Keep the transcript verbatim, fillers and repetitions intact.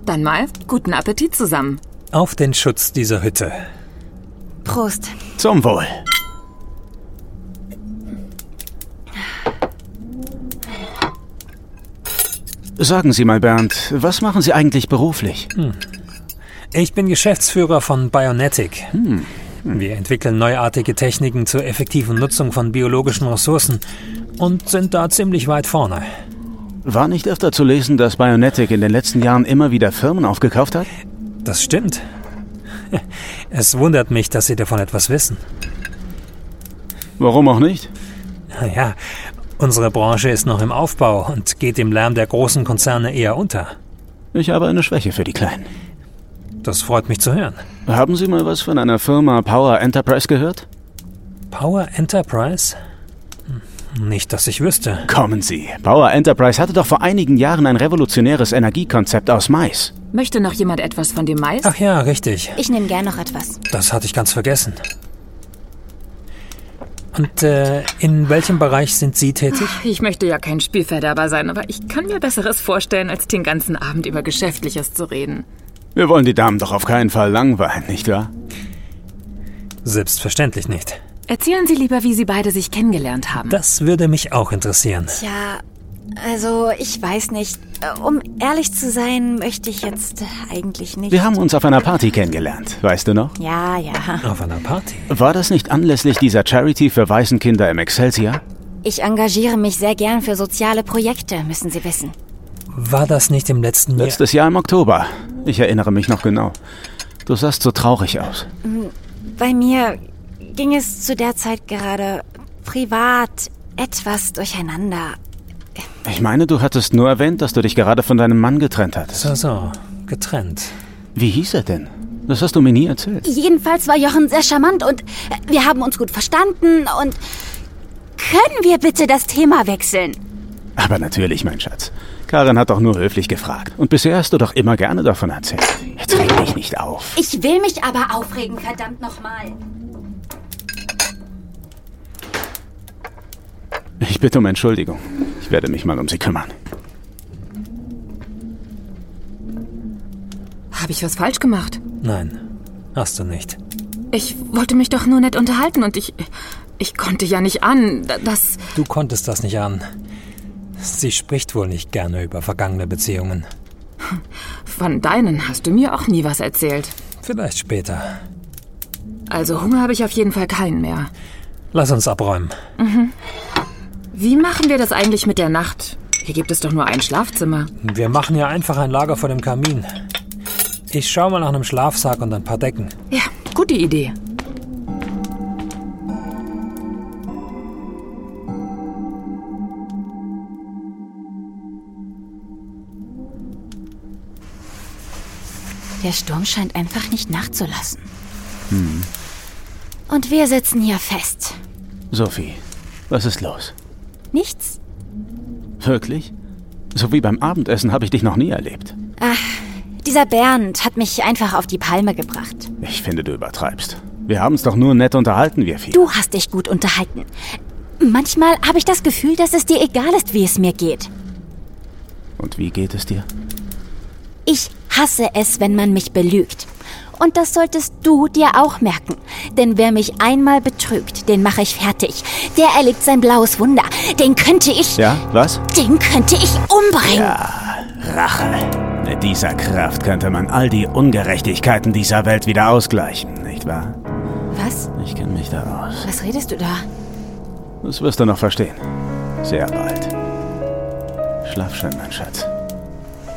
Dann mal guten Appetit zusammen. Auf den Schutz dieser Hütte. Prost. Zum Wohl. Sagen Sie mal, Bernd, was machen Sie eigentlich beruflich? Hm. Ich bin Geschäftsführer von Bionetic. Hm. Wir entwickeln neuartige Techniken zur effektiven Nutzung von biologischen Ressourcen und sind da ziemlich weit vorne. War nicht öfter zu lesen, dass Bionetic in den letzten Jahren immer wieder Firmen aufgekauft hat? Das stimmt. Es wundert mich, dass Sie davon etwas wissen. Warum auch nicht? Ja, unsere Branche ist noch im Aufbau und geht im Lärm der großen Konzerne eher unter. Ich habe eine Schwäche für die Kleinen. Das freut mich zu hören. Haben Sie mal was von einer Firma Power Enterprise gehört? Power Enterprise? Nicht, dass ich wüsste. Kommen Sie. Power Enterprise hatte doch vor einigen Jahren ein revolutionäres Energiekonzept aus Mais. Möchte noch jemand etwas von dem Mais? Ach ja, richtig. Ich nehme gern noch etwas. Das hatte ich ganz vergessen. Und äh, in welchem Bereich sind Sie tätig? Ich möchte ja kein Spielverderber sein, aber ich kann mir Besseres vorstellen, als den ganzen Abend über Geschäftliches zu reden. Wir wollen die Damen doch auf keinen Fall langweilen, nicht wahr? Selbstverständlich nicht. Erzählen Sie lieber, wie Sie beide sich kennengelernt haben. Das würde mich auch interessieren. Tja, also ich weiß nicht. Um ehrlich zu sein, möchte ich jetzt eigentlich nicht. Wir haben uns auf einer Party kennengelernt, weißt du noch? Ja, ja. Auf einer Party? War das nicht anlässlich dieser Charity für Waisenkinder im Excelsior? Ich engagiere mich sehr gern für soziale Projekte, müssen Sie wissen. War das nicht im letzten Jahr? Letztes Jahr im Oktober. Ich erinnere mich noch genau. Du sahst so traurig aus. Bei mir ging es zu der Zeit gerade privat etwas durcheinander. Ich meine, du hattest nur erwähnt, dass du dich gerade von deinem Mann getrennt hattest. So, so. Getrennt. Wie hieß er denn? Das hast du mir nie erzählt. Jedenfalls war Jochen sehr charmant und wir haben uns gut verstanden und... Können wir bitte das Thema wechseln? Aber natürlich, mein Schatz. Karin hat doch nur höflich gefragt. Und bisher hast du doch immer gerne davon erzählt. Jetzt reg dich nicht auf. Ich will mich aber aufregen, verdammt nochmal. Ich bitte um Entschuldigung. Ich werde mich mal um sie kümmern. Habe ich was falsch gemacht? Nein, hast du nicht. Ich wollte mich doch nur nett unterhalten und ich... Ich konnte ja nicht an, dass... Du konntest das nicht an. Sie spricht wohl nicht gerne über vergangene Beziehungen. Von deinen hast du mir auch nie was erzählt. Vielleicht später. Also Hunger habe ich auf jeden Fall keinen mehr. Lass uns abräumen. Mhm. Wie machen wir das eigentlich mit der Nacht? Hier gibt es doch nur ein Schlafzimmer. Wir machen ja einfach ein Lager vor dem Kamin. Ich schaue mal nach einem Schlafsack und ein paar Decken. Ja, gute Idee. Der Sturm scheint einfach nicht nachzulassen. Hm. Und wir sitzen hier fest. Sophie, was ist los? Nichts. Wirklich? So wie beim Abendessen habe ich dich noch nie erlebt. Ach, dieser Bernd hat mich einfach auf die Palme gebracht. Ich finde, du übertreibst. Wir haben uns doch nur nett unterhalten, wir vier. Du hast dich gut unterhalten. Manchmal habe ich das Gefühl, dass es dir egal ist, wie es mir geht. Und wie geht es dir? Ich hasse es, wenn man mich belügt. Und das solltest du dir auch merken. Denn wer mich einmal betrügt, den mache ich fertig. Der erlegt sein blaues Wunder. Den könnte ich... Ja, was? Den könnte ich umbringen. Ja, Rache. Mit dieser Kraft könnte man all die Ungerechtigkeiten dieser Welt wieder ausgleichen, nicht wahr? Was? Ich kenne mich da aus. Was redest du da? Das wirst du noch verstehen. Sehr bald. Schlaf schön, mein Schatz.